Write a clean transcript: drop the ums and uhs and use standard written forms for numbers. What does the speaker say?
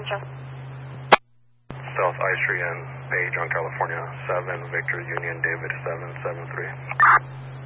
Central. South I Street and Page on California, 7 Victor Union David 773.